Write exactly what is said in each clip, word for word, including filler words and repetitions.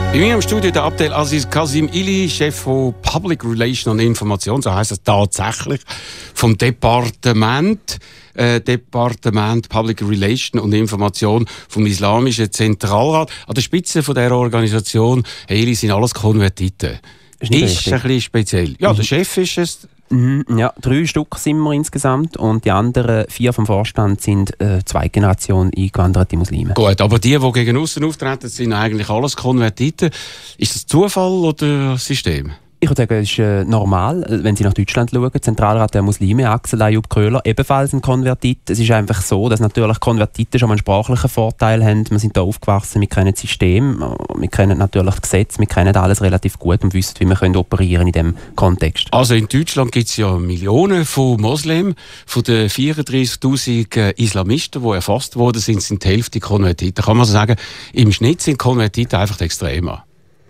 Bei mir im Studio der Abdel Aziz Kasim Ili, Chef von Public Relation und Information, so heisst es tatsächlich, vom Departement, äh, Departement Public Relation und Information vom Islamischen Zentralrat. An der Spitze von dieser Organisation, Herr Ili, sind alles Konvertiten. Ist, ist ein bisschen speziell. Ja, der Chef ist es. Mhm, ja, drei Stück sind wir insgesamt und die anderen vier vom Vorstand sind äh, zwei Generationen eingewanderte Muslime. Gut, aber die, die gegen aussen auftreten, sind eigentlich alles Konvertiten. Ist das Zufall oder System? Ich würde sagen, es ist äh, normal, wenn Sie nach Deutschland schauen. Zentralrat der Muslime, Axel Ayub Köhler, ebenfalls ein Konvertit. Es ist einfach so, dass natürlich Konvertiten schon mal einen sprachlichen Vorteil haben. Wir sind da aufgewachsen, wir kennen das System, wir kennen natürlich das Gesetz, wir kennen alles relativ gut und wissen, wie wir können operieren in diesem Kontext. Also in Deutschland gibt es ja Millionen von Moslems. Von den vierunddreißigtausend Islamisten, die erfasst worden sind, sind die Hälfte Konvertiten. Kann man so sagen, im Schnitt sind Konvertiten einfach extremer.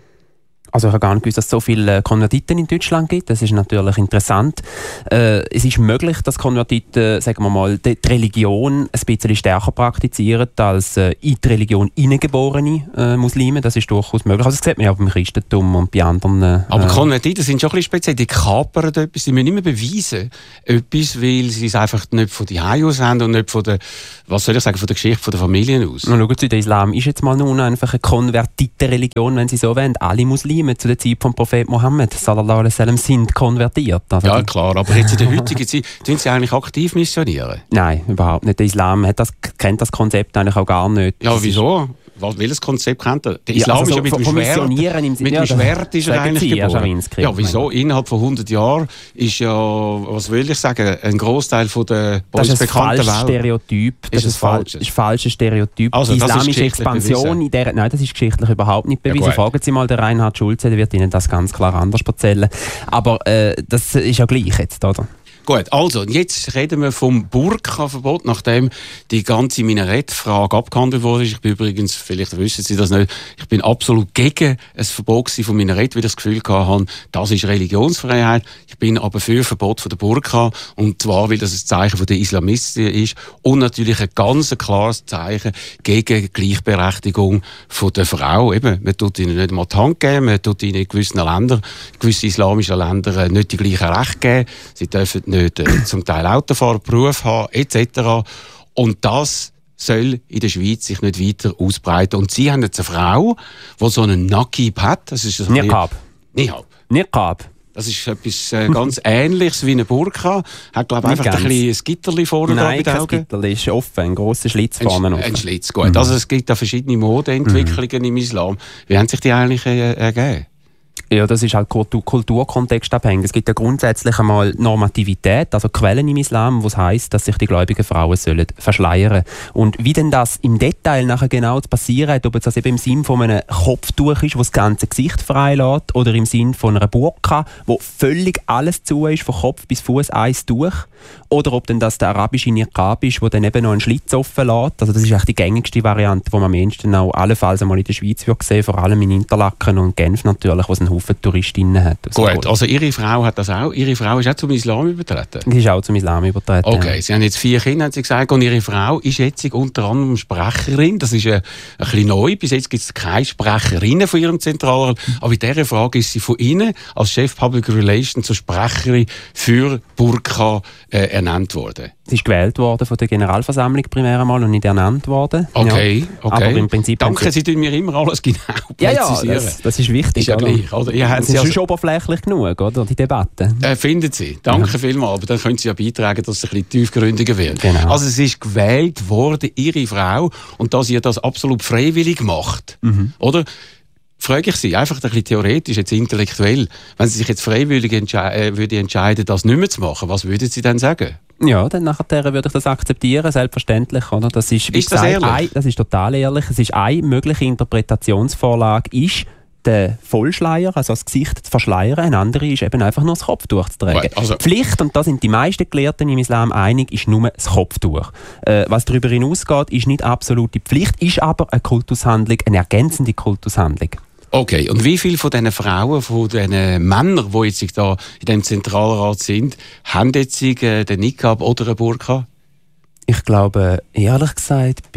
Also ich habe gar nicht gewusst, dass es so viele Konvertiten in Deutschland gibt. Das ist natürlich interessant. Äh, es ist möglich, dass Konvertiten, sagen wir mal, die Religion ein bisschen stärker praktizieren als äh, in die Religion hineingeborene äh, Muslime. Das ist durchaus möglich. Also das sieht man ja auch beim Christentum und bei anderen. Äh, Aber Konvertiten sind schon ein bisschen speziell. Die kapern etwas. Sie müssen nicht mehr beweisen etwas, weil sie es einfach nicht von die Hause aus haben und nicht von der, was soll ich sagen, von der Geschichte von der Familien aus. Und schauen Sie, der Islam ist jetzt mal nur einfach eine Konvertiten-Religion, wenn Sie so wollen. Alle Muslime zu der Zeit vom Prophet Mohammed sallallahu alaihi wasallam sind konvertiert. Also ja klar, aber jetzt in der heutigen Zeit tun sie eigentlich aktiv missionieren? Nein, überhaupt nicht. Der Islam hat das, kennt das Konzept eigentlich auch gar nicht. Ja, wieso? Welches Konzept kennt er? Der Islam ja, also ist ja mit dem Schwert. Im mit dem Schwert ist er eigentlich geboren. Ja, wieso? Innerhalb von hundert Jahren ist ja, was will ich sagen, ein Großteil von der bei uns bekannten Welt. Stereotyp. Das ist ein falsches Stereotyp. falsches Stereotyp. Also, die islamische Expansion in der, nein, das ist geschichtlich überhaupt nicht bewiesen. Ja, fragen Sie mal den Reinhard Schulze, der wird Ihnen das ganz klar anders erzählen. Aber äh, das ist ja gleich jetzt, oder? Gut, also jetzt reden wir vom Burka-Verbot, nachdem die ganze Minarettfrage abgehandelt wurde. Ich bin übrigens, vielleicht wissen Sie das nicht, ich bin absolut gegen ein Verbot von Minarett, weil ich das Gefühl hatte, das ist Religionsfreiheit. Ich bin aber für ein Verbot von der Burka, und zwar, weil das ein Zeichen von der Islamisten ist und natürlich ein ganz klares Zeichen gegen Gleichberechtigung von der Frau. Eben, man tut ihnen nicht mal die Hand geben, man tut ihnen in gewissen Ländern, gewissen islamischen Ländern nicht die gleichen Rechte geben. Sie dürfen nicht äh, zum Teil Autofahrerberuf haben, et cetera. Und das soll in der Schweiz sich nicht weiter ausbreiten. Und Sie haben jetzt eine Frau, die so einen Nakib hat. Das ist so Niqab. Niqab. Niqab. Das ist etwas äh, ganz Ähnliches wie eine Burka. Hat, glaube ich, einfach ein, ein Gitterli vorne Nein, mit den Augen. Nein, kein Gitterli, ist offen, ein grosser Schlitz vorne ein, offen. Ein Schlitz, gut. Mhm. Also es gibt da verschiedene Modeentwicklungen mhm. im Islam. Wie haben sich die eigentlich äh, ergeben? Ja, das ist halt Kultur- Kulturkontext abhängig. Es gibt ja grundsätzlich einmal Normativität, also Quellen im Islam, was heisst, dass sich die gläubigen Frauen sollen verschleiern. Und wie denn das im Detail nachher genau zu passieren hat, ob es das eben im Sinn von einem Kopftuch ist, das das ganze Gesicht freilässt, oder im Sinn von einer Burka, wo völlig alles zu ist, von Kopf bis Fuß eins durch, oder ob denn das der arabische Niqab ist, der dann eben noch einen Schlitz offen lässt. Also das ist echt die gängigste Variante, die man am ehesten auch allenfalls einmal in der Schweiz wird sehen, vor allem in Interlaken und Genf natürlich, wo es einen Haufen Touristinnen hat. Gut, also Ihre Frau hat das auch. Ihre Frau ist auch zum Islam übertreten? Sie ist auch zum Islam übertreten. Okay, ja. Sie haben jetzt vier Kinder, haben Sie gesagt, und Ihre Frau ist jetzt unter anderem Sprecherin. Das ist ein, ein bisschen neu. Bis jetzt gibt es keine Sprecherinnen von Ihrem Zentralrat. Aber in dieser Frage ist sie von Ihnen als Chef Public Relations zur Sprecherin für Burka äh, ernannt worden. Sie ist gewählt worden von der Generalversammlung primär einmal und nicht ernannt worden. Okay, ja. okay. Aber im Prinzip Danke, Sie tun mir immer alles genau präzisieren. Ja, ja, das, das ist wichtig. Ist ja oder? Gleich, oder? Ja, das ist also schon oberflächlich genug, oder? Die Debatte. Äh, finden Sie. Danke ja. vielmals. Aber dann können Sie ja beitragen, dass es ein bisschen tiefgründiger wird. Genau. Also es ist gewählt worden, Ihre Frau, und dass ihr das absolut freiwillig macht. Mhm. Oder? Frage ich Sie, einfach ein bisschen theoretisch, jetzt intellektuell, wenn Sie sich jetzt freiwillig entsche- äh, würde entscheiden, das nicht mehr zu machen, was würden Sie dann sagen? Ja, dann nachher würde ich das akzeptieren, selbstverständlich. Oder? Das ist, ist das ehrlich? Ein, das ist total ehrlich. Es ist eine mögliche Interpretationsvorlage, ist, den Vollschleier, also das Gesicht zu verschleiern. Eine andere ist eben einfach nur das Kopftuch zu tragen. Also, Pflicht, und da sind die meisten Gelehrten im Islam einig, ist nur das Kopftuch. Äh, was darüber hinausgeht, ist nicht absolute Pflicht, ist aber eine Kultushandlung, eine ergänzende Kultushandlung. Okay, und wie viele von diesen Frauen, von diesen Männern, die jetzt da in diesem Zentralrat sind, haben jetzt den Niqab oder eine Burka? Ich glaube, ehrlich gesagt, bin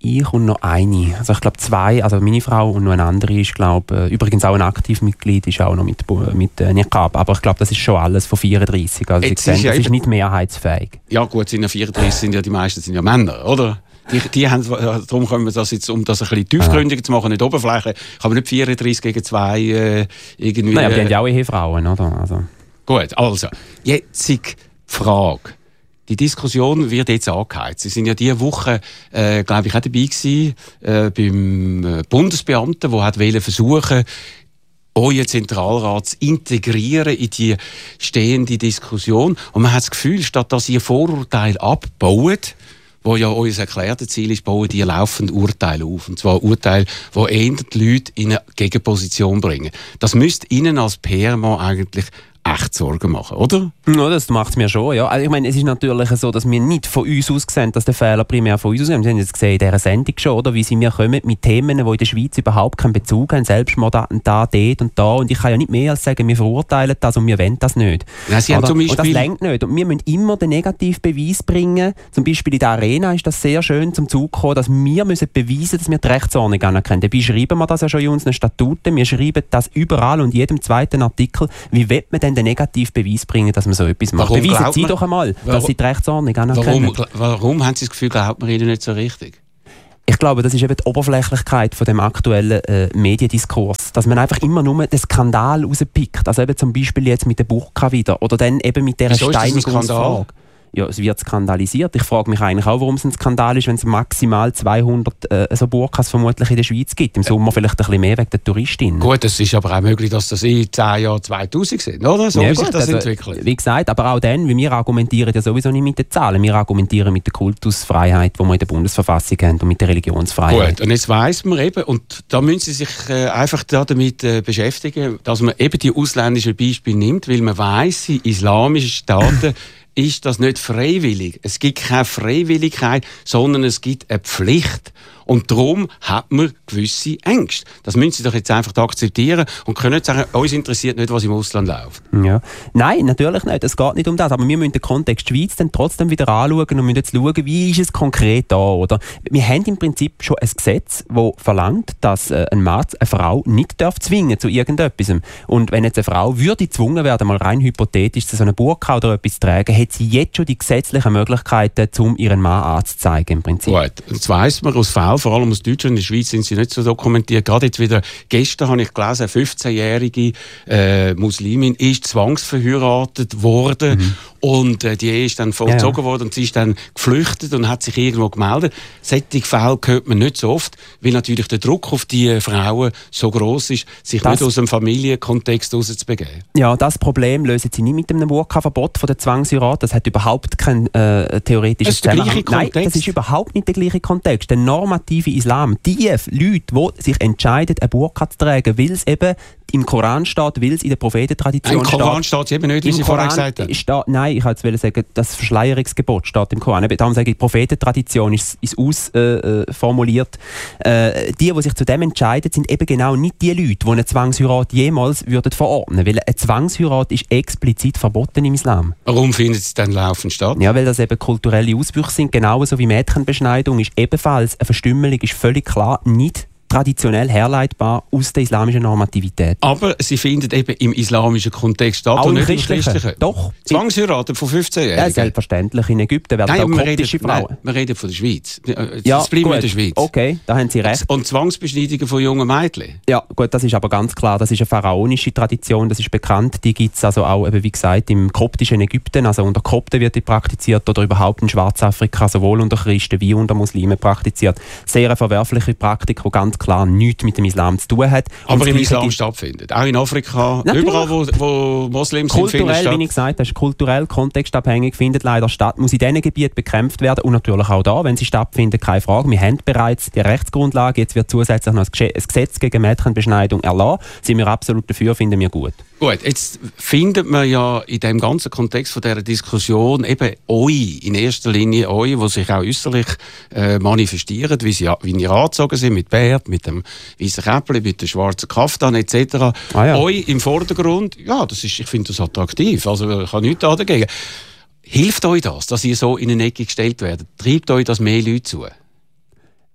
ich und noch eine. Also ich glaube zwei, also meine Frau und noch eine andere ist, glaube übrigens auch ein Aktivmitglied, ist auch noch mit, mit äh, Niqab. Aber ich glaube, das ist schon alles von vierunddreissig. Also Sie sehen, das ist nicht mehrheitsfähig. Ja gut, sind ja vierunddreissig, sind ja die meisten sind ja Männer, oder? Die, die haben, darum können wir das jetzt, um das ein bisschen tiefgründiger zu machen, nicht Oberfläche, kann man nicht vierunddreissig gegen zwei äh, irgendwie... Nein, aber die haben ja auch Ehefrauen, oder? Also. Gut, also, jetzt die Frage. Die Diskussion wird jetzt angeheizt. Sie sind ja diese Woche, äh, glaube ich, auch dabei gewesen, äh, beim Bundesbeamten, der hat versuchen, euren Zentralrat zu integrieren in die stehende Diskussion. Und man hat das Gefühl, statt dass ihr Vorurteile abbaut, wo ja euer erklärtes Ziel ist, bauen die laufend Urteile auf. Und zwar Urteile, die eher die Leute in eine Gegenposition bringen. Das müsste Ihnen als P R-Mann eigentlich echt Sorgen machen, oder? Ja, das macht es mir schon, ja. Also ich meine, es ist natürlich so, dass wir nicht von uns aus sehen, dass der Fehler primär von uns aus ist. Wir haben jetzt gesehen in dieser Sendung schon, oder, wie sie mir kommen mit Themen, die in der Schweiz überhaupt keinen Bezug haben, Selbstmordattentat, dort und da. Und ich kann ja nicht mehr als sagen, wir verurteilen das und wir wollen das nicht. Nein, sie haben zum Beispiel... Und das lenkt nicht. Und wir müssen immer den Negativbeweis bringen. Zum Beispiel in der Arena ist das sehr schön zum Zug gekommen, dass wir müssen beweisen, dass wir die Rechtsordnung anerkennen. Dabei schreiben wir das ja schon in unseren Statuten. Wir schreiben das überall und in jedem zweiten Artikel. Wie will man denn den Negativbeweis bringen, dass man so etwas macht? Warum Beweisen Sie doch einmal, warum, dass Sie die Rechtsordnung anerkennen. Warum, warum haben Sie das Gefühl, glaubt man Ihnen nicht so richtig? Ich glaube, das ist eben die Oberflächlichkeit von dem aktuellen äh, Mediendiskurs. Dass man einfach immer nur den Skandal rauspickt. Also eben zum Beispiel jetzt mit der Burka wieder. Oder dann eben mit dieser Steinigungsfrage. Ja, es wird skandalisiert. Ich frage mich eigentlich auch, warum es ein Skandal ist, wenn es maximal zweihundert äh, so Burkas vermutlich in der Schweiz gibt. Im Sommer vielleicht ein bisschen mehr wegen der Touristin. Gut, es ist aber auch möglich, dass das in zehn Jahren zweitausend sind, oder? So ja, wie gut, sich das also, entwickelt. Wie gesagt, aber auch dann, wie wir argumentieren ja sowieso nicht mit den Zahlen. Wir argumentieren mit der Kultusfreiheit, die wir in der Bundesverfassung haben und mit der Religionsfreiheit. Gut, und jetzt weiss man eben, und da müssen Sie sich äh, einfach damit äh, beschäftigen, dass man eben die ausländischen Beispiele nimmt, weil man weiss, in islamischen Staaten ist das nicht freiwillig. Es gibt keine Freiwilligkeit, sondern es gibt eine Pflicht. Und darum hat man gewisse Ängste. Das müssen Sie doch jetzt einfach akzeptieren und können nicht sagen, uns interessiert nicht, was im Ausland läuft. Ja. Nein, natürlich nicht. Es geht nicht um das. Aber wir müssen den Kontext Schweiz dann trotzdem wieder anschauen und müssen jetzt schauen, wie ist es konkret da, oder? Wir haben im Prinzip schon ein Gesetz, das verlangt, dass ein Mann eine Frau nicht darf zwingen zu irgendetwas. Und wenn jetzt eine Frau würde gezwungen werden, mal rein hypothetisch, zu so einer Burka oder etwas zu tragen, hat sie jetzt schon die gesetzlichen Möglichkeiten, um ihren Mann anzuzeigen, im Prinzip. Gut, jetzt weiss man aus Fällen, vor allem aus Deutschland, in der Schweiz sind sie nicht so dokumentiert. Gerade jetzt wieder, gestern habe ich gelesen, eine fünfzehnjährige äh, Muslimin ist zwangsverheiratet worden mhm. und äh, die Ehe ist dann vollzogen ja, ja. worden und sie ist dann geflüchtet und hat sich irgendwo gemeldet. Solche Fälle hört man nicht so oft, weil natürlich der Druck auf die Frauen so gross ist, sich das, nicht aus dem Familienkontext rauszubegeben. Ja, das Problem lösen sie nicht mit einem Burka-Verbot von der Zwangsheirat. Das hat überhaupt kein äh, theoretisches Zusammenhang. Nein, das ist überhaupt nicht der gleiche Kontext. Der normative Islam, die Leute, die sich entscheiden, eine Burka zu tragen, weil es eben im Koran steht, weil es in der Prophetentradition steht. Im Koran steht es eben nicht, wie Sie vorher gesagt haben. Steht, nein, ich wollte sagen, das Verschleierungsgebot steht im Koran. Darum sage ich, die Prophetentradition ist, ist ausformuliert. Äh, äh, die, die sich zu dem entscheiden, sind eben genau nicht die Leute, die eine Zwangsheirat jemals würden verordnen. Weil eine Zwangsheirat ist explizit verboten im Islam. Warum findet es dann laufend statt? Ja, weil das eben kulturelle Auswüchse sind, genauso wie Mädchenbeschneidung ist ebenfalls eine Verstümmelung, ist völlig klar nicht traditionell herleitbar aus der islamischen Normativität. Aber sie finden eben im islamischen Kontext statt auch und nicht im christlichen. Doch. Zwangsheiraten von fünfzehnjährigen? Ja, selbstverständlich. In Ägypten werden nein, auch koptische reden, Frauen. Nein, wir reden von der Schweiz. Das ja, bleiben gut. in der Schweiz. Okay, da haben Sie recht. Und Zwangsbeschneidungen von jungen Mädchen? Ja, gut, das ist aber ganz klar. Das ist eine pharaonische Tradition, das ist bekannt. Die gibt es also auch, eben, wie gesagt, im koptischen Ägypten. Also unter Kopten wird die praktiziert oder überhaupt in Schwarzafrika, sowohl unter Christen wie unter Muslimen praktiziert. Sehr eine verwerfliche Praktik, die ganz klar nichts mit dem Islam zu tun hat. Aber im Islam stattfindet. Auch in Afrika, natürlich. Überall, wo, wo Moslems sind, kulturell, statt. Wie ich gesagt habe, ist kulturell, kontextabhängig, findet leider statt, muss in diesen Gebieten bekämpft werden und natürlich auch da, wenn sie stattfinden, keine Frage. Wir haben bereits die Rechtsgrundlage, jetzt wird zusätzlich noch ein Gesetz gegen Mädchenbeschneidung erlassen. Sind wir absolut dafür, finden wir gut. Gut, jetzt findet man ja in dem ganzen Kontext von dieser Diskussion eben euch, in erster Linie euch, die sich auch äußerlich äh, manifestieren, wie sie wie ihr angezogen sind, mit Bart, mit dem weißen Käppli, mit dem schwarzen Kaftan et cetera. Ah, ja. Euch im Vordergrund, ja, das ist, ich finde das attraktiv, also ich habe nichts dagegen. Hilft euch das, dass ihr so in eine Ecke gestellt werdet? Treibt euch das mehr Leute zu?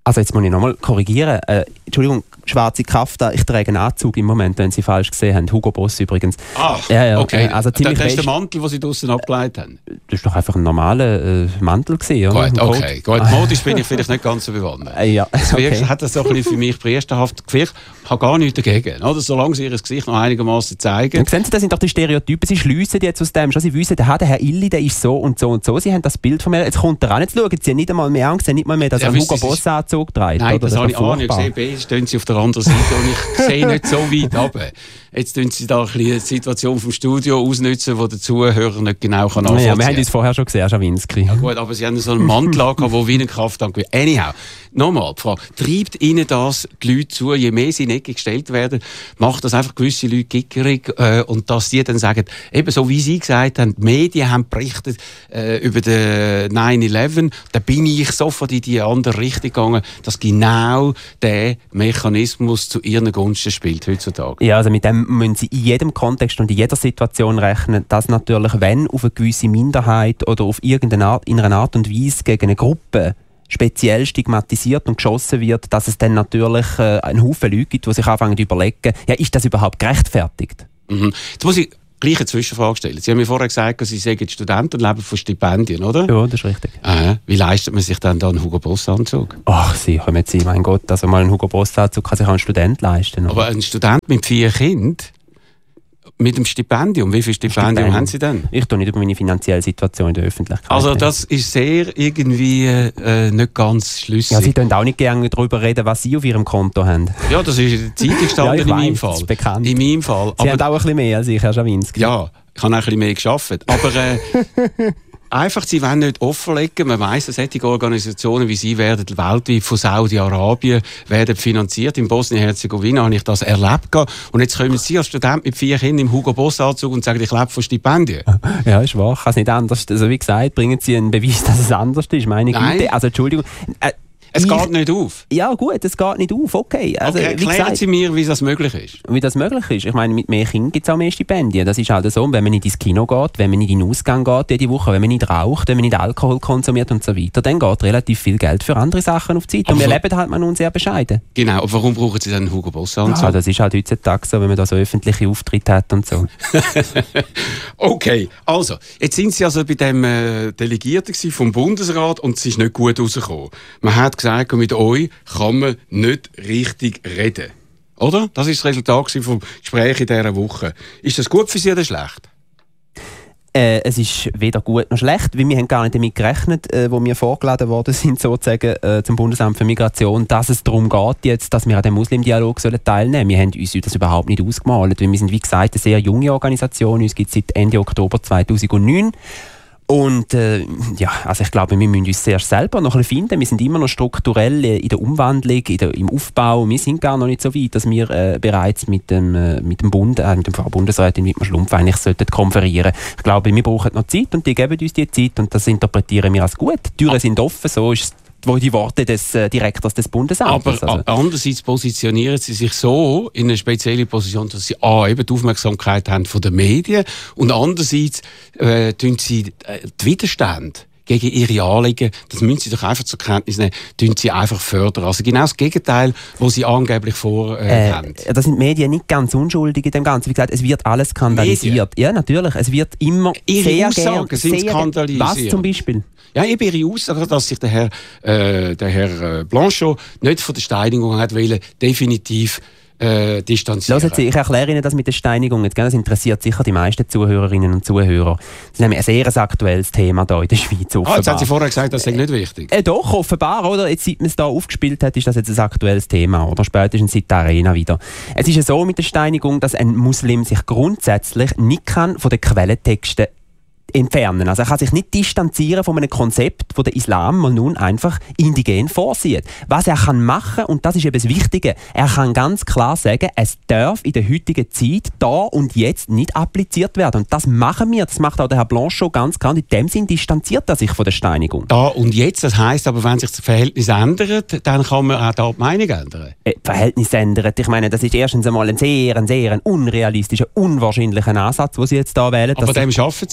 Also jetzt muss ich nochmal korrigieren. Äh, Entschuldigung, schwarze Kafta, ich trage einen Anzug im Moment, wenn Sie falsch gesehen haben. Hugo Boss übrigens. Ah, ja, ja, okay. Also das ist der Mantel, den Sie draussen abgeleitet haben? Das war doch einfach ein normaler äh, Mantel gewesen, oder? Gut, okay. Gut, modisch bin ich vielleicht nicht ganz so bewandert. Äh, ja, Deswegen okay. hat das so ein bisschen für mich priesterhaft gewirkt. Ich habe gar nichts dagegen. Oder? Solange Sie Ihr Gesicht noch einigermaßen zeigen. Und sehen Sie, das sind doch die Stereotypen. Sie schliessen jetzt aus dem schon. Sie wissen, der Herr Illi, der ist so und so und so. Sie haben das Bild von mir. Jetzt kommt er an. Jetzt schauen Sie nicht einmal mehr an. Sie sehen nicht mal mehr, dass er ja, einen Hugo Boss-Anzug trägt. Nein, oder? das, das habe ich auch nicht gesehen. B stehen Sie auf der anderen Seite und ich sehe nicht so weit runter. Jetzt tun Sie da ein bisschen die Situation vom Studio ausnutzen, die der Zuhörer nicht genau nachvollziehen kann. Ja, wir haben uns vorher schon gesehen, Herr Schawinski. Ja gut, aber Sie haben so einen Mantel gehabt, der wie eine Krafttank wird. Anyhow, nochmal die Frage, treibt Ihnen das die Leute zu, je mehr sie in die Ecke gestellt werden, macht das einfach gewisse Leute gickerig äh, und dass die dann sagen, eben so wie Sie gesagt haben, die Medien haben berichtet äh, über den nine eleven, da bin ich sofort in die andere Richtung gegangen, dass genau der Mechanismus zu ihren Gunsten spielt heutzutage. Ja, also mit dem müssen Sie in jedem Kontext und in jeder Situation rechnen, dass natürlich, wenn auf eine gewisse Minderheit oder auf irgendeine Art, in einer Art und Weise gegen eine Gruppe speziell stigmatisiert und geschossen wird, dass es dann natürlich äh, einen Haufen Leute gibt, die sich anfangen zu überlegen, ja, ist das überhaupt gerechtfertigt? Mhm. Jetzt muss ich gleich eine Zwischenfrage stellen. Sie haben mir vorher gesagt, Sie seien Student und leben von Stipendien, oder? Ja, das ist richtig. Äh, wie leistet man sich dann da einen Hugo Boss-Anzug? Ach, Sie kommen jetzt, mein Gott, also mal einen Hugo Boss-Anzug kann sich auch ein Student leisten. Oder? Aber ein Student mit vier Kindern, mit dem Stipendium, wie viel Stipendium, Stipendium haben Sie denn? Ich tue nicht über meine finanzielle Situation in der Öffentlichkeit. Also das ist sehr irgendwie äh, nicht ganz schlüssig. Ja, Sie können auch nicht gerne darüber reden, was Sie auf Ihrem Konto haben. Ja, das ist in der Zeitung gestanden ja, in meinem weiss, Fall. Das ist bekannt. In meinem Fall. Sie aber, haben auch ein bisschen mehr als ich, Herr Schawinski. Ja, ich habe auch ein bisschen mehr gearbeitet. Aber äh, einfach, Sie wollen nicht offenlegen. Man weiss, dass solche Organisationen wie Sie werden weltweit von Saudi-Arabien werden finanziert. In Bosnien-Herzegowina habe ich das erlebt. Und jetzt kommen Sie als Student mit vier Kindern im Hugo Boss-Anzug und sagen, ich lebe von Stipendien. Ja, ist wahr. Ich kann es nicht anders. Also wie gesagt, bringen Sie einen Beweis, dass es anders ist. Meine Güte. Also Entschuldigung. Äh, Es ich, geht nicht auf? Ja gut, es geht nicht auf, okay. Also, okay, wie erklären gesagt, Sie mir, wie das möglich ist. Wie das möglich ist. Ich meine, mit mehr Kindern gibt es auch mehr Stipendien. Das ist halt so, wenn man nicht ins Kino geht, wenn man nicht in den Ausgang geht jede Woche, wenn man nicht raucht, wenn man nicht Alkohol konsumiert und so weiter, dann geht relativ viel Geld für andere Sachen auf die Seite. Und wir leben halt mal nun sehr bescheiden. Genau, aber warum brauchen Sie dann einen Hugo Boss-Anzug? Ja, das ist halt heutzutage so, wenn man da so öffentliche Auftritte hat und so. Okay, also, jetzt sind Sie also bei dem äh, Delegierten vom Bundesrat und es ist nicht gut rausgekommen. Man hat gesagt, mit euch kann man nicht richtig reden. Oder? Das ist das Resultat vom Gespräch in dieser Woche. Ist das gut für Sie oder schlecht? Äh, es ist weder gut noch schlecht, weil wir haben gar nicht damit gerechnet, äh, wo wir vorgeladen worden sind, sozusagen äh, zum Bundesamt für Migration, dass es darum geht, jetzt, dass wir an dem Muslimdialog sollen teilnehmen sollen. Wir haben uns das überhaupt nicht ausgemalt, weil wir sind, wie gesagt, eine sehr junge Organisation. Uns gibt es seit Ende Oktober zweitausendneun. Und äh, ja, also ich glaube, wir müssen uns zuerst selber noch ein bisschen finden. Wir sind immer noch strukturell in der Umwandlung, in der, im Aufbau. Wir sind gar noch nicht so weit, dass wir äh, bereits mit dem, äh, mit dem Bund, äh, mit dem Frau Bundesrätin Wittmer Schlumpf eigentlich sollten konferieren. Ich glaube, wir brauchen noch Zeit und die geben uns die Zeit und das interpretieren wir als gut. Die Türen sind offen, so ist wo die Worte des äh, Direktors des Bundesamtes. Aber also. andererseits positionieren sie sich so in eine spezielle Position, dass sie A, eben die Aufmerksamkeit haben von den Medien und andererseits äh, tun sie äh, die Widerstände gegen ihre Anliegen, das müssen sie doch einfach zur Kenntnis nehmen, tun sie einfach fördern. Also genau das Gegenteil, was sie angeblich vorhaben. Äh, da sind die Medien nicht ganz unschuldig in dem Ganzen. Wie gesagt, es wird alles skandalisiert. Medien? Ja, natürlich. Es wird immer ihre sehr Aussagen gern, sind sehr skandalisiert. Was zum Beispiel? Ja, eben ihre Aussage, dass sich der Herr, äh, der Herr Blanchot nicht von der Steinigung hat wollen, definitiv äh, distanzieren. Hören Sie, ich erkläre Ihnen das mit der Steinigung jetzt. Das interessiert sicher die meisten Zuhörerinnen und Zuhörer. Das ist nämlich ein sehr aktuelles Thema hier in der Schweiz. Offenbar. Ah, jetzt haben Sie vorher gesagt, das sei nicht wichtig. Äh, doch, offenbar, oder? Jetzt, seit man es hier aufgespielt hat, ist das jetzt ein aktuelles Thema, oder? Spätestens seit der Arena wieder. Es ist ja so mit der Steinigung, dass ein Muslim sich grundsätzlich nicht kann von den Quellentexten entfernen. Also er kann sich nicht distanzieren von einem Konzept, das der Islam mal nun einfach indigen vorsieht. Was er kann machen, und das ist eben das Wichtige, er kann ganz klar sagen, es darf in der heutigen Zeit da und jetzt nicht appliziert werden. Und das machen wir, das macht auch der Herr Blanchot ganz klar. Und in dem Sinn distanziert er sich von der Steinigung. Da und jetzt, das heisst aber, wenn sich das Verhältnis ändert, dann kann man auch da die Meinung ändern? Äh, Verhältnis ändert. Ich meine, das ist erstens einmal ein sehr, ein sehr ein unrealistischer, unwahrscheinlicher Ansatz, den Sie jetzt da wählen. Aber dem arbeiten Sie? Äh, nein.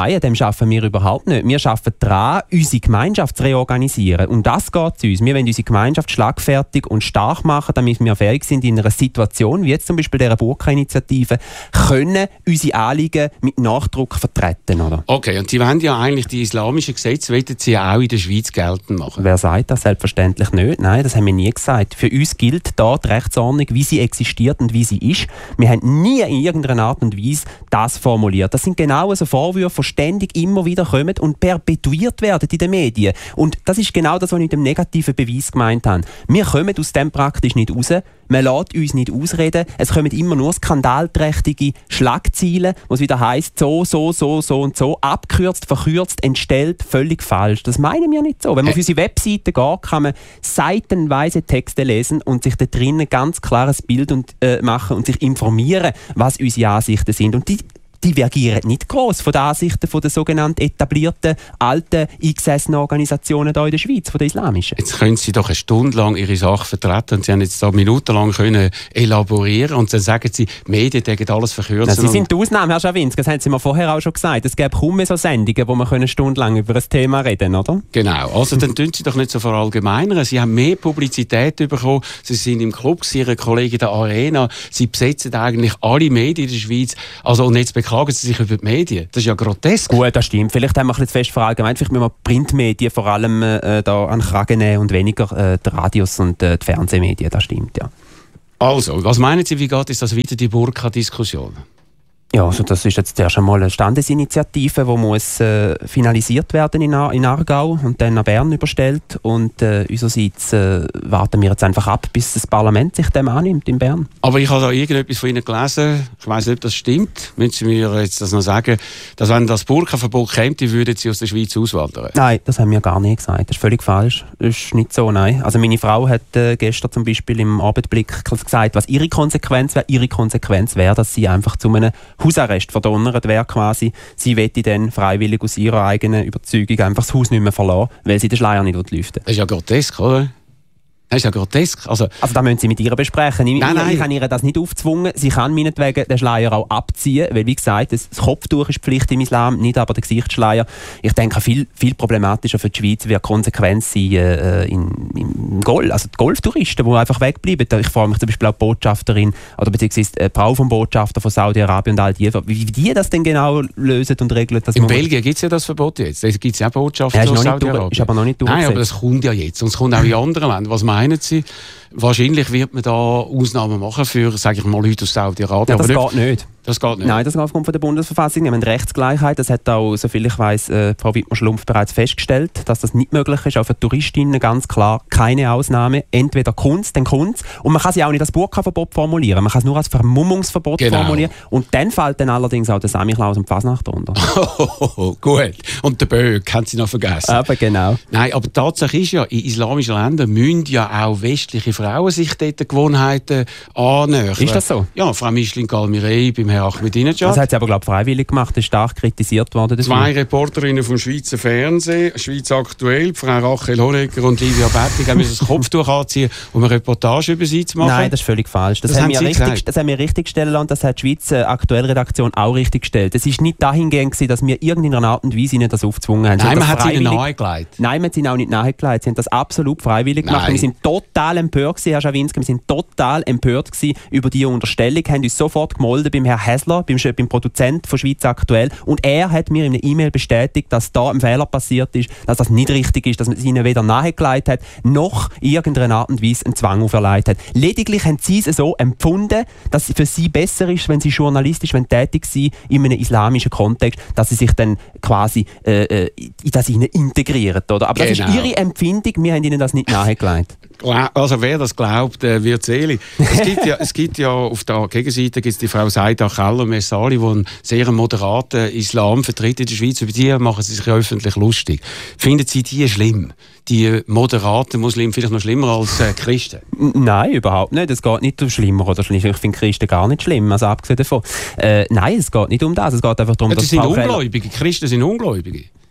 Nein, an dem arbeiten wir überhaupt nicht. Wir arbeiten daran, unsere Gemeinschaft zu reorganisieren. Und das geht zu uns. Wir wollen unsere Gemeinschaft schlagfertig und stark machen, damit wir fähig sind, in einer Situation, wie jetzt zum Beispiel dieser Burka-Initiative, können unsere Anliegen mit Nachdruck vertreten. Oder? Okay, und Sie wollen ja eigentlich die islamischen Gesetze, wollen Sie ja auch in der Schweiz geltend machen? Wer sagt das? Selbstverständlich nicht. Nein, das haben wir nie gesagt. Für uns gilt da die Rechtsordnung, wie sie existiert und wie sie ist. Wir haben nie in irgendeiner Art und Weise das formuliert. Das sind genau so Vorwürfe, die ständig immer wieder kommen und perpetuiert werden in den Medien. Und das ist genau das, was ich mit dem negativen Beweis gemeint habe. Wir kommen aus dem praktisch nicht raus. Man lässt uns nicht ausreden. Es kommen immer nur skandalträchtige Schlagzeilen, wo es wieder heisst, so, so, so, so und so, abgekürzt, verkürzt, entstellt, völlig falsch. Das meinen wir nicht so. Wenn man auf unsere Webseite geht, kann man seitenweise Texte lesen und sich da drinnen ganz klares Bild und, äh, machen und sich informieren, was unsere Ansichten sind. Und die divergieren nicht gross von den Ansichten von den sogenannten etablierten, alten, eingesessenen Organisationen hier in der Schweiz, von den islamischen. Jetzt können Sie doch eine Stunde lang Ihre Sache vertreten und Sie haben jetzt da minutenlang können elaborieren und dann sagen Sie, Medien dürfen alles verkürzen. Na, Sie sind die Ausnahme, Herr Schawinski, das haben Sie mir vorher auch schon gesagt. Es gäbe kaum mehr so Sendungen, wo man eine Stunde lang über ein Thema reden, oder? Genau, also dann tun Sie doch nicht so verallgemeinern. Sie haben mehr Publizität bekommen, Sie sind im Club, Ihre Kollegen in der Arena, Sie besetzen eigentlich alle Medien in der Schweiz. Also, und jetzt beklagen Sie sich über die Medien. Das ist ja grotesk. Gut, das stimmt. Vielleicht haben wir ein bisschen zu fest verallgemeint. Vielleicht müssen wir Printmedien vor allem äh, da an den Kragen nehmen und weniger äh, die Radios und äh, die Fernsehmedien. Das stimmt, ja. Also, was meinen Sie, wie geht es das weiter, die Burka-Diskussion? Ja, also das ist jetzt erst einmal eine Standesinitiative, die muss äh, finalisiert werden in, Ar- in Aargau und dann nach Bern überstellt. Und äh, unsererseits äh, warten wir jetzt einfach ab, bis das Parlament sich dem annimmt in Bern. Aber ich habe da irgendetwas von Ihnen gelesen, ich weiss nicht, ob das stimmt. Müssen Sie mir jetzt das noch sagen, dass wenn das Burka-Verbot käme, würden Sie aus der Schweiz auswandern? Nein, das haben wir gar nicht gesagt. Das ist völlig falsch. Das ist nicht so, nein. Also meine Frau hat äh, gestern zum Beispiel im Abendblick gesagt, was ihre Konsequenz wäre. Ihre Konsequenz wäre, dass sie einfach zu einem Hausarrest verdonnert wäre quasi. Sie wette dann freiwillig aus ihrer eigenen Überzeugung einfach das Haus nicht mehr verlassen, weil sie den Schleier nicht lüften will. Das ist ja grotesk, oder? Das ist ja grotesk. Also, also da müssen Sie mit ihr besprechen. Ich, nein, nein. ich habe ihr das nicht aufgezwungen. Sie kann meinetwegen den Schleier auch abziehen, weil wie gesagt, das Kopftuch ist Pflicht im Islam, nicht aber der Gesichtsschleier. Ich denke, viel, viel problematischer für die Schweiz wird die Konsequenz sein äh, in, im Golf. Also die Golftouristen, die einfach wegbleiben. Ich frage mich zum Beispiel auch die Botschafterin oder beziehungsweise die Frau vom Botschafter von Saudi-Arabien und all die, wie die das denn genau lösen und regeln. In Belgien gibt es ja das Verbot jetzt. Da gibt es ja Botschafter von Saudi-Arabien. Ist aber noch nicht Nein, aber das kommt ja jetzt. Und es kommt auch in anderen Ländern. Was meinen Sie? Wahrscheinlich wird man da Ausnahmen machen für, sage ich mal, Leute aus Saudi-Arabien. Ja, das aber geht nicht. nicht. Das geht nicht? Nein, das geht aufgrund von der Bundesverfassung. Wir haben Rechtsgleichheit. Das hat auch, soviel ich weiss, äh, Frau Wittmer-Schlumpf bereits festgestellt, dass das nicht möglich ist. Auch für Touristinnen ganz klar keine Ausnahme. Entweder Kunst, dann Kunst. Und man kann sie auch nicht als Burka-Verbot formulieren. Man kann es nur als Vermummungsverbot genau. formulieren. Und dann fällt dann allerdings auch der Samichlaus und die Fasnacht drunter. Oh, gut. Und der Böck, haben Sie noch vergessen. Aber genau. Nein, aber die Tatsache ist ja, in islamischen Ländern müssen ja auch westliche Frauen sich dort die Gewohnheiten annähern. Ist das so? Ja, Frau Micheline-Galmirei beim Herrn Ahmadinejad. Das hat sie aber, glaube ich, freiwillig gemacht. Das ist stark kritisiert worden. Zwei Reporterinnen vom Schweizer Fernsehen, Schweiz aktuell, Frau Rachel Honecker und Livia Bettig, haben das Kopftuch anziehen, um eine Reportage über sie zu machen. Nein, das ist völlig falsch. Das, das, haben, wir richtig, das haben wir richtig gestellt lassen und das hat die Schweizer aktuelle Redaktion auch richtig gestellt. Es war nicht dahingehend, dass wir irgendeiner Art und Weise ihnen das aufgezwungen haben. Nein, man hat es ihnen nahegelegt. Nein, man hat es ihnen auch nicht nahegelegt. Sie haben das absolut freiwillig gemacht. Wir sind total empört gewesen, Herr Schawinski. Wir sind total empört gewesen über diese Unterstellung. Wir haben uns sofort gemolden beim Herrn Häsler, beim, beim Produzent von Schweiz aktuell. Und er hat mir in einer E-Mail bestätigt, dass da ein Fehler passiert ist, dass das nicht richtig ist, dass man es ihnen weder nahegelegt hat, noch in irgendeiner Art und Weise einen Zwang auferlegt hat. Lediglich haben sie es so empfunden, dass es für sie besser ist, wenn sie journalistisch wenn tätig sind in einem islamischen Kontext, dass sie sich dann quasi äh, in das ihnen integrieren. Oder? Aber genau. Das ist ihre Empfindung, wir haben ihnen das nicht nahegelegt. Also wer das glaubt, äh, wird selig. Es gibt ja, es gibt ja auf der Gegenseite gibt's die Frau Saida Keller-Messali, die einen sehr moderaten Islam vertritt in der Schweiz. Über die machen sie sich ja öffentlich lustig. Finden Sie die schlimm? Die moderaten Muslime vielleicht noch schlimmer als äh, Christen? Nein, überhaupt nicht. Es geht nicht um schlimmer oder schlimmer. Ich finde Christen gar nicht schlimm, also abgesehen davon. Äh, nein, es geht nicht um das. Es geht einfach darum, ja, dass die sind Ungläubige. Christen sind Ungläubige.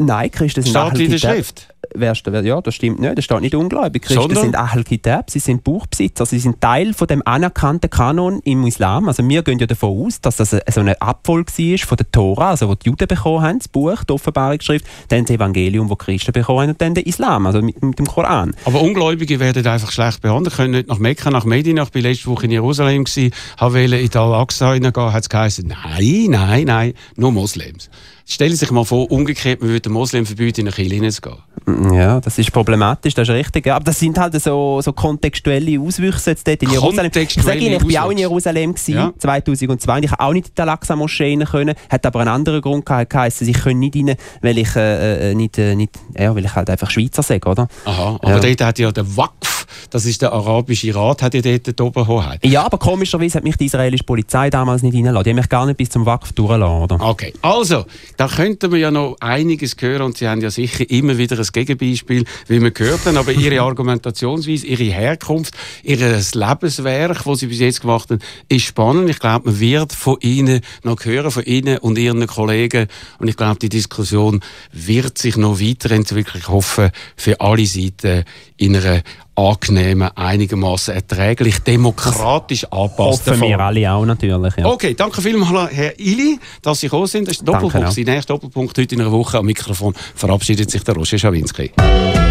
Nein, Christen sind Steht in der Schrift? Ja, das stimmt nicht. Das steht nicht ungläubig. Christen Sondern? sind Ahl Kitab, sie sind Buchbesitzer, sie sind Teil von dem anerkannten Kanon im Islam. Also wir gehen ja davon aus, dass das so eine Abfolge war von der Tora, also wo die Juden bekommen haben, das Buch, die Offenbarungsschrift, dann das Evangelium, das die Christen bekommen haben und dann der Islam, also mit, mit dem Koran. Aber Ungläubige werden einfach schlecht behandelt, können nicht nach Mekka, nach Medina. Ich war letzte Woche in Jerusalem, wollte in Al-Aqsa reingehen, hat es geheißen, nein, nein, nein, nur Moslems. Stellen Sie sich mal vor, umgekehrt, man würde den Muslim verbieten, in eine Kirche hineinzugehen. Ja, das ist problematisch, das ist richtig. Aber das sind halt so, so kontextuelle Auswüchse jetzt dort in Jerusalem. Ich sage Ihnen, ich war auch in Jerusalem gewesen, ja. zweitausendzwei, und ich habe auch nicht in die Al-Aqsa-Moschee rein können. Hat aber einen anderen Grund gehabt, geheißen, ich kann nicht rein, weil ich, äh, nicht, äh, nicht, ja, weil ich halt einfach Schweizer sage, oder? Aha, aber ja. Dort hat ja der Waqf, das ist der arabische Rat, hat ja dort die Oberhoheit. Ja, aber komischerweise hat mich die israelische Polizei damals nicht reingelassen. Die haben mich gar nicht bis zum Waqf durchgelassen, oder? Okay, also, da könnten wir ja noch einiges hören und Sie haben ja sicher immer wieder ein Gegenbeispiel, wie wir gehört haben, aber Ihre Argumentationsweise, Ihre Herkunft, Ihr Lebenswerk, das Sie bis jetzt gemacht haben, ist spannend. Ich glaube, man wird von Ihnen noch hören, von Ihnen und Ihren Kollegen, und ich glaube, die Diskussion wird sich noch weiterentwickeln. Ich hoffe, für alle Seiten in einer angenehmen, einigermaßen erträglich, demokratisch angepassten Form. Hoffen wir alle auch natürlich. Ja. Okay, danke vielmals, Herr Ili, dass Sie gekommen sind. Das ist der Doppelpunkt. Der nächste Doppelpunkt heute in einer Woche. Am Mikrofon verabschiedet sich der Roger Schawinski.